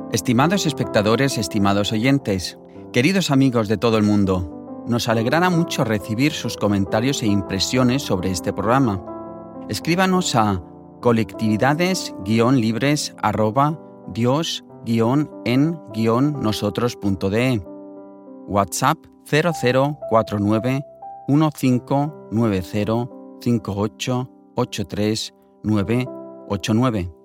Estimados espectadores, estimados oyentes, queridos amigos de todo el mundo, nos alegrará mucho recibir sus comentarios e impresiones sobre este programa. Escríbanos a colectividades-libres@dios-en-nosotros.de. WhatsApp 0049 1590 5883 989.